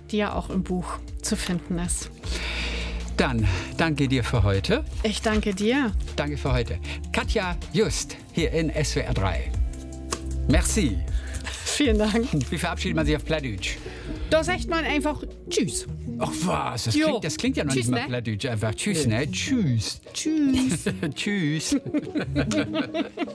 die ja auch im Buch zu finden ist. Dann danke dir für heute. Ich danke dir. Danke für heute. Katja Just hier in SWR 3. Merci. Vielen Dank. Wie verabschiedet man sich auf Plattdeutsch? Da sagt man einfach Tschüss. Ach was, das klingt ja noch Tschüss, nicht mal ne? Plattdeutsch. Einfach Tschüss, ne? Tschüss. Tschüss. Tschüss.